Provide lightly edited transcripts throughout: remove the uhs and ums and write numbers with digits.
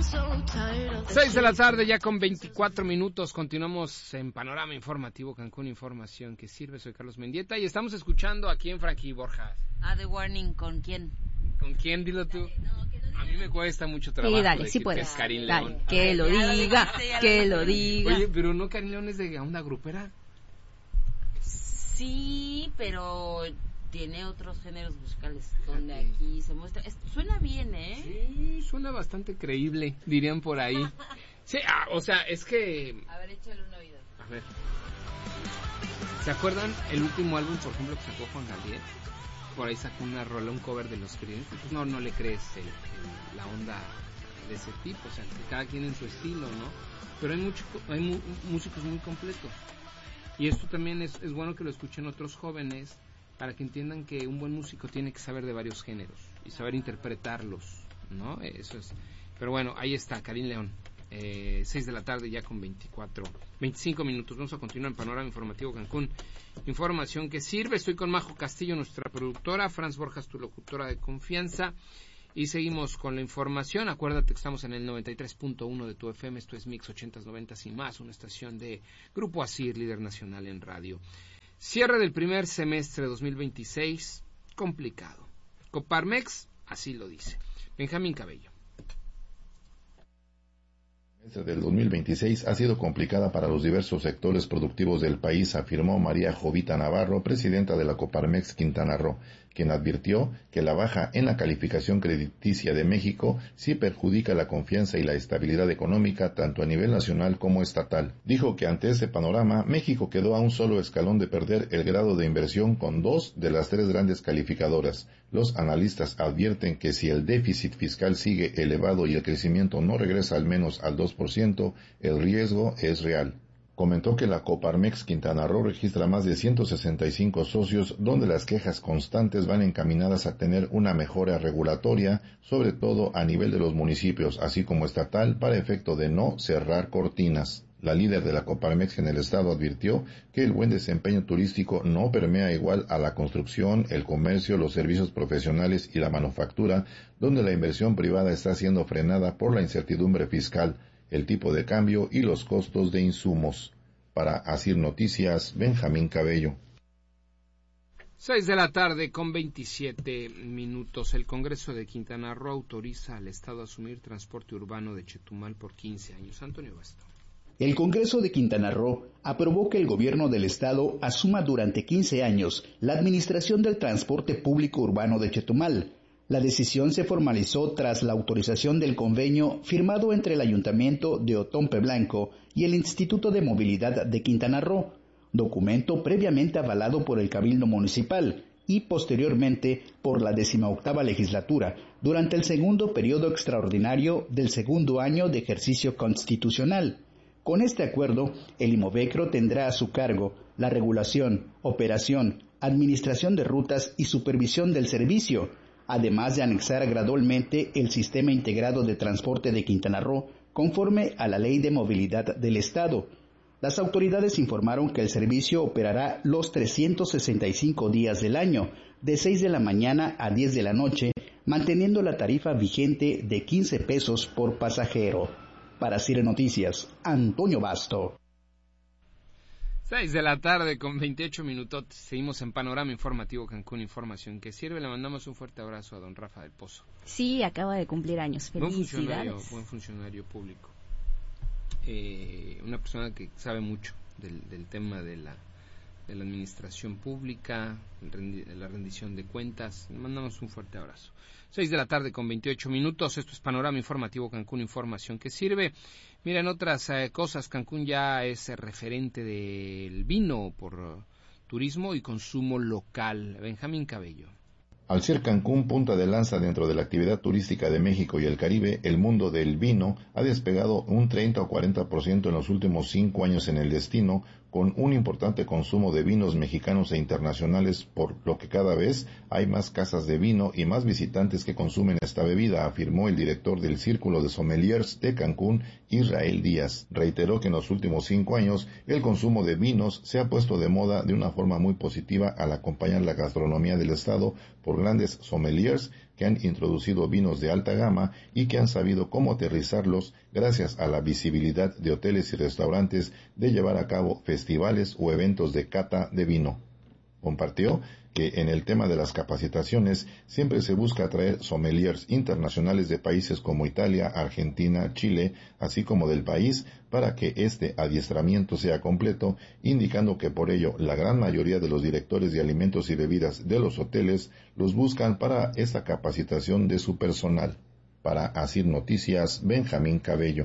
6 de la tarde, ya con 24 minutos, continuamos en Panorama Informativo Cancún, información que sirve. Soy Carlos Mendieta y estamos escuchando aquí en Frankie Borja. The Warning, ¿con quién? ¿Con quién? Dilo tú. A mí me cuesta mucho trabajo. Sí, dale, sí puedes. Que es Karin Dale, León. que lo diga, que lo diga. Oye, pero no, Karin León es de onda grupera. Sí, pero tiene otros géneros musicales donde aquí se muestra. Suena bien, ¿eh? Sí, suena bastante creíble, dirían por ahí. Sí, o sea, es que... A ver, échale un oído. A ver. ¿Se acuerdan el último álbum, por ejemplo, que sacó Juan Gabriel? Por ahí sacó una rola, un cover de Los Creedence. Pues no le crees la onda de ese tipo, o sea, que cada quien en su estilo, ¿no? Pero hay músicos muy completos. Y esto también es bueno que lo escuchen otros jóvenes, para que entiendan que un buen músico tiene que saber de varios géneros y saber interpretarlos, ¿no? Eso es. Pero bueno, ahí está, Karin León. 6 de la tarde ya con 25 minutos. Vamos a continuar en Panorama Informativo Cancún. Información que sirve. Estoy con Majo Castillo, nuestra productora, Franz Borjas, tu locutora de confianza. Y seguimos con la información. Acuérdate que estamos en el 93.1 de tu FM. Esto es Mix 80s, 90s y más, una estación de Grupo ASIR, líder nacional en radio. Cierre del primer semestre de 2026, complicado. Coparmex así lo dice. Benjamín Cabello. El semestre del 2026 ha sido complicada para los diversos sectores productivos del país, afirmó María Jovita Navarro, presidenta de la Coparmex Quintana Roo, quien advirtió que la baja en la calificación crediticia de México sí perjudica la confianza y la estabilidad económica tanto a nivel nacional como estatal. Dijo que ante ese panorama, México quedó a un solo escalón de perder el grado de inversión con 2 de las 3 grandes calificadoras. Los analistas advierten que si el déficit fiscal sigue elevado y el crecimiento no regresa al menos al 2%, el riesgo es real. Comentó que la Coparmex Quintana Roo registra más de 165 socios, donde las quejas constantes van encaminadas a tener una mejora regulatoria, sobre todo a nivel de los municipios, así como estatal, para efecto de no cerrar cortinas. La líder de la Coparmex en el estado advirtió que el buen desempeño turístico no permea igual a la construcción, el comercio, los servicios profesionales y la manufactura, donde la inversión privada está siendo frenada por la incertidumbre fiscal, el tipo de cambio y los costos de insumos. Para ASIR Noticias, Benjamín Cabello. 6 de la tarde con 27 minutos. El Congreso de Quintana Roo autoriza al Estado a asumir transporte urbano de Chetumal por 15 años. Antonio Basto. El Congreso de Quintana Roo aprobó que el gobierno del estado asuma durante 15 años la administración del transporte público urbano de Chetumal. La decisión se formalizó tras la autorización del convenio firmado entre el Ayuntamiento de Otompe Blanco y el Instituto de Movilidad de Quintana Roo, documento previamente avalado por el Cabildo Municipal y posteriormente por la 18ª legislatura durante el segundo periodo extraordinario del segundo año de ejercicio constitucional. Con este acuerdo, el Imovecro tendrá a su cargo la regulación, operación, administración de rutas y supervisión del servicio, además de anexar gradualmente el Sistema Integrado de Transporte de Quintana Roo conforme a la Ley de Movilidad del Estado. Las autoridades informaron que el servicio operará los 365 días del año, de 6 de la mañana a 10 de la noche, manteniendo la tarifa vigente de 15 pesos por pasajero. Para CIRE Noticias, Antonio Basto. 6 de la tarde con 28 minutos. Seguimos en Panorama Informativo Cancún, información que sirve. Le mandamos un fuerte abrazo a don Rafa del Pozo. Sí, acaba de cumplir años. Felicidades. Buen funcionario público. Una persona que sabe mucho del tema de la administración pública, de la rendición de cuentas. Le mandamos un fuerte abrazo. 6 de la tarde con 28 minutos. Esto es Panorama Informativo Cancún, información que sirve. Miren, otras cosas. Cancún ya es referente del vino por turismo y consumo local. Benjamín Cabello. Al ser Cancún punta de lanza dentro de la actividad turística de México y el Caribe, el mundo del vino ha despegado un 30 o 40% en los últimos 5 años en el destino, con un importante consumo de vinos mexicanos e internacionales, por lo que cada vez hay más casas de vino y más visitantes que consumen esta bebida, afirmó el director del Círculo de Sommeliers de Cancún, Israel Díaz. Reiteró que en los últimos 5 años el consumo de vinos se ha puesto de moda de una forma muy positiva al acompañar la gastronomía del estado por grandes sommeliers que han introducido vinos de alta gama y que han sabido cómo aterrizarlos gracias a la visibilidad de hoteles y restaurantes de llevar a cabo festivales o eventos de cata de vino. Compartió que en el tema de las capacitaciones siempre se busca atraer sommeliers internacionales de países como Italia, Argentina, Chile, así como del país, para que este adiestramiento sea completo, indicando que por ello la gran mayoría de los directores de alimentos y bebidas de los hoteles los buscan para esta capacitación de su personal. Para Asir Noticias, Benjamín Cabello.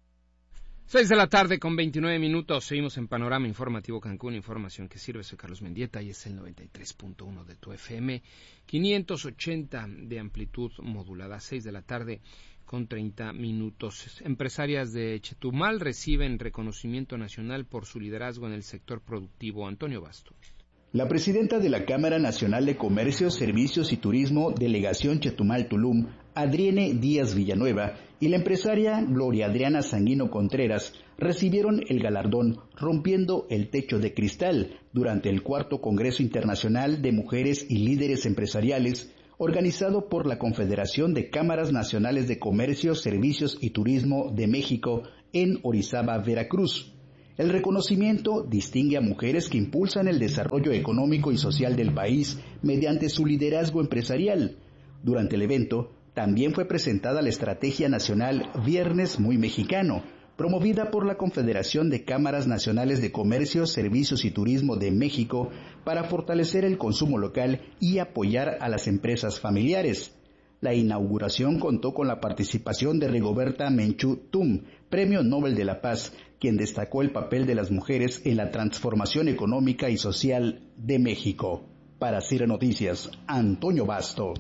6:29 p.m. Seguimos en Panorama Informativo Cancún, información que sirve. Soy Carlos Mendieta y es el 93.1 de tu FM, 580 de amplitud modulada, 6:30 p.m. Empresarias de Chetumal reciben reconocimiento nacional por su liderazgo en el sector productivo. Antonio Basto. La presidenta de la Cámara Nacional de Comercio, Servicios y Turismo, Delegación Chetumal Tulum, Adrienne Díaz Villanueva, y la empresaria Gloria Adriana Sanguino Contreras recibieron el galardón Rompiendo el Techo de Cristal durante el 4º Congreso Internacional de Mujeres y Líderes Empresariales, organizado por la Confederación de Cámaras Nacionales de Comercio, Servicios y Turismo de México en Orizaba, Veracruz. El reconocimiento distingue a mujeres que impulsan el desarrollo económico y social del país mediante su liderazgo empresarial. Durante el evento, también fue presentada la Estrategia Nacional Viernes Muy Mexicano, promovida por la Confederación de Cámaras Nacionales de Comercio, Servicios y Turismo de México para fortalecer el consumo local y apoyar a las empresas familiares. La inauguración contó con la participación de Rigoberta Menchú Tum, Premio Nobel de la Paz, quien destacó el papel de las mujeres en la transformación económica y social de México. Para CIRE Noticias, Antonio Basto.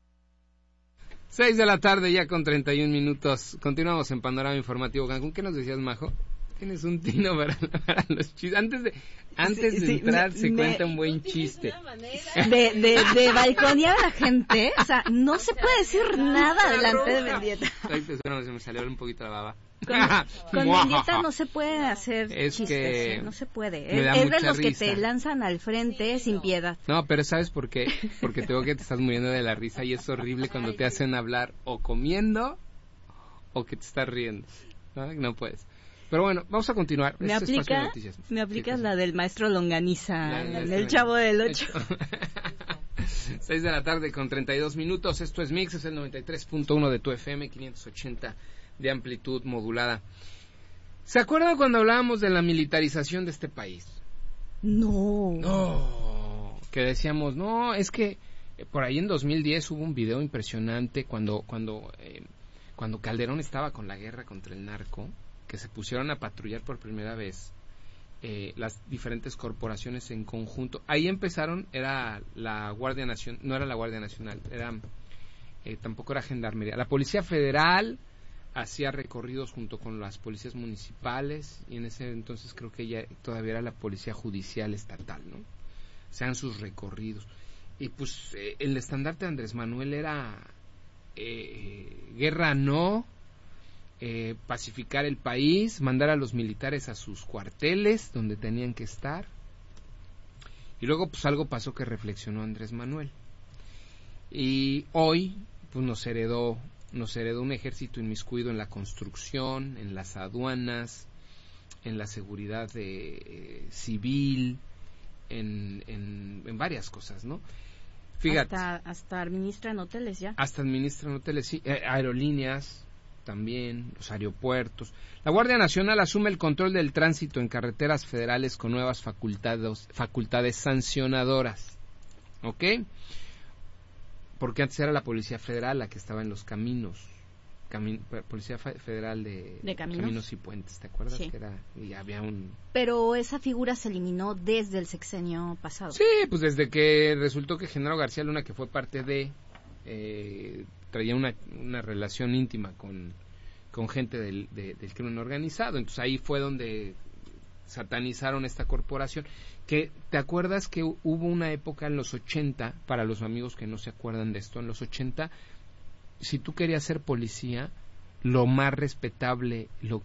6:31 ya con 31 minutos. Continuamos en Panorama Informativo Cancún. ¿Qué nos decías, Majo? Tienes un tino para los chistes. Antes de entrar se cuenta un buen chiste. De balconear a la gente, o sea, no se puede decir nada delante de Mendieta. Ay, pues bueno, se me salió un poquito la baba. Con Mendieta no se puede hacer chistes, no se puede. Es de los risa. Que te lanzan al frente sin piedad. No, pero ¿sabes por qué? Porque tengo que te estás muriendo de la risa y es horrible cuando te hacen hablar o comiendo o que te estás riendo. No puedes. Pero bueno, vamos a continuar. Me aplicas la del maestro Longaniza, el Chavo del 8. 6:32 con 32 minutos. Esto es Mix, es el 93.1 de tu FM, 580 de amplitud modulada. ¿Se acuerdan cuando hablábamos de la militarización de este país? No. Que decíamos, no, es que por ahí en 2010 hubo un video impresionante cuando Calderón estaba con la guerra contra el narco, que se pusieron a patrullar por primera vez las diferentes corporaciones en conjunto. Ahí empezaron, era la Guardia Nacional, no era la Guardia Nacional, tampoco era Gendarmería. La Policía Federal hacía recorridos junto con las policías municipales y en ese entonces creo que ya todavía era la Policía Judicial Estatal, ¿no? Hacían sus recorridos. Y pues el estandarte de Andrés Manuel era guerra no, pacificar el país, mandar a los militares a sus cuarteles donde tenían que estar. Y luego pues algo pasó que reflexionó Andrés Manuel. Y hoy pues nos heredó un ejército inmiscuido en la construcción, en las aduanas, en la seguridad civil, en varias cosas, ¿no? Fíjate. Hasta administran hoteles ya. Hasta administran hoteles, sí. Aerolíneas también, los aeropuertos. La Guardia Nacional asume el control del tránsito en carreteras federales con nuevas facultades sancionadoras. ¿Ok? Porque antes era la Policía Federal la que estaba en los caminos. Policía Federal de Caminos y Puentes, ¿te acuerdas? Sí. Que era, y había Pero esa figura se eliminó desde el sexenio pasado. Sí, pues desde que resultó que Genaro García Luna, que fue parte de... traía una relación íntima con gente del crimen organizado. Entonces ahí fue donde satanizaron esta corporación. Que ¿te acuerdas que hubo una época en los 80, para los amigos que no se acuerdan de esto, en los 80, si tú querías ser policía, lo más respetable, lo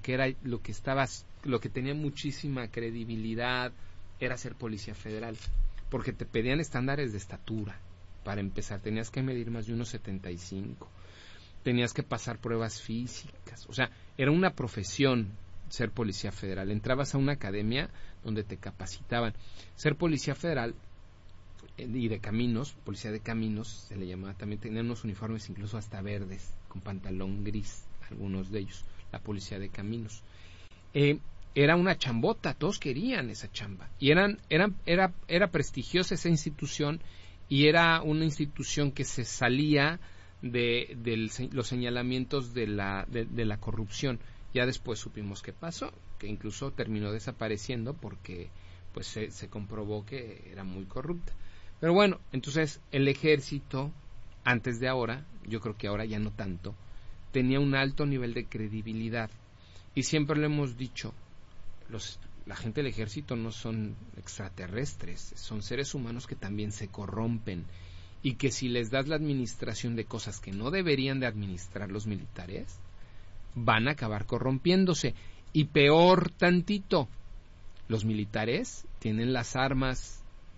que tenía muchísima credibilidad, era ser policía federal, porque te pedían estándares de estatura, para empezar. Tenías que medir más de 1.75. Tenías que pasar pruebas físicas. O sea, era una profesión ser policía federal. Entrabas a una academia donde te capacitaban. Ser policía federal y de caminos, policía de caminos se le llamaba, también tenían unos uniformes incluso hasta verdes, con pantalón gris, algunos de ellos, la policía de caminos. Era una chambota, todos querían esa chamba, y era prestigiosa esa institución, y era una institución que se salía de los señalamientos de la corrupción. Ya después supimos qué pasó, que incluso terminó desapareciendo porque pues se comprobó que era muy corrupta. Pero bueno, entonces el ejército, antes de ahora, yo creo que ahora ya no tanto, tenía un alto nivel de credibilidad. Y siempre lo hemos dicho, la gente del ejército no son extraterrestres, son seres humanos que también se corrompen. Y que si les das la administración de cosas que no deberían de administrar los militares, van a acabar corrompiéndose. Y peor tantito, los militares tienen las armas.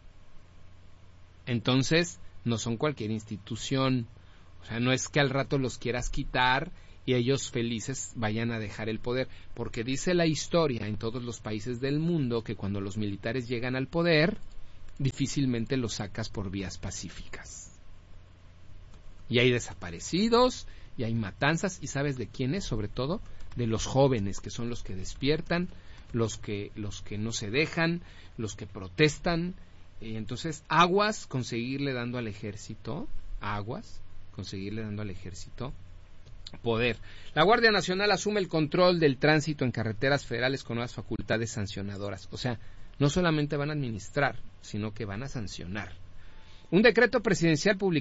Entonces, no son cualquier institución. O sea, no es que al rato los quieras quitar y ellos felices vayan a dejar el poder. Porque dice la historia en todos los países del mundo que cuando los militares llegan al poder, difícilmente los sacas por vías pacíficas. Y hay desaparecidos, y hay matanzas, y ¿sabes de quiénes? Sobre todo de los jóvenes, que son los que despiertan, los que no se dejan, los que protestan. Entonces, aguas con seguirle dando al ejército poder. La Guardia Nacional asume el control del tránsito en carreteras federales con nuevas facultades sancionadoras. O sea, no solamente van a administrar, sino que van a sancionar. Un decreto presidencial publicado